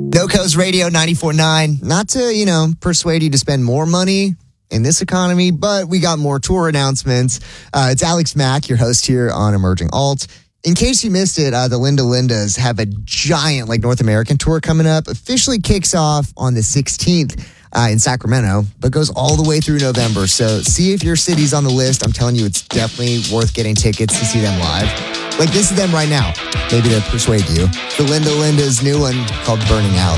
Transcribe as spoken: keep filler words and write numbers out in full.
No Coast Radio ninety-four point nine. Not to, you know, persuade you to spend more money in this economy, but we got more tour announcements. Uh, it's Alex Mack, your host here on Emerging Alt. In case you missed it, uh, the Linda Lindas have a giant, like, North American tour coming up. Officially kicks off on the sixteenth uh, in Sacramento, but goes all the way through November. So see if your city's on the list. I'm telling you, it's definitely worth getting tickets to see them live. Like, this is them right now. Maybe to persuade you. The Linda Linda's new one called Burning Out.